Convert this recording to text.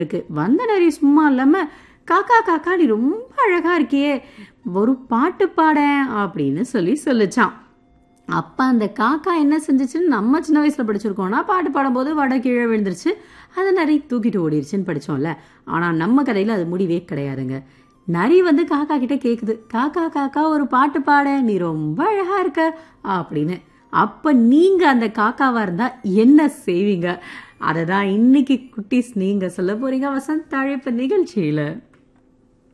இருக்கு. வந்த நரி சும்மா இல்லாம, "காக்கா காக்கா நீ ரொம்ப அழகா இருக்கியே! ஒரு பாட்டு பாடேன்" அப்படின்னு சொல்லுச்சாம். அப்ப அந்த காக்கா என்ன செஞ்சுச்சுன்னு நம்ம சின்ன வயசுல படிச்சிருக்கோம்னா, பாட்டு பாடும்போது வடை கீழே விழுந்துருச்சு. அத நரி தூக்கிட்டு ஓடிருச்சுன்னு படிச்சோம்ல. ஆனா நம்ம கதையில அது முடிவே கிடையாதுங்க. நரி வந்து காக்கா கிட்ட கேக்குது, "காக்கா காக்கா ஒரு பாட்டு பாடேன், நீ ரொம்ப அழகா இருக்க" அப்படின்னு. அப்ப நீங்க அந்த காக்காவா இருந்தா என்ன செய்வீங்க? அததான் இன்னைக்கு குட்டீஸ் நீங்க சொல்ல போறீங்க வசந்த் அழைப்பு நிகழ்ச்சியில.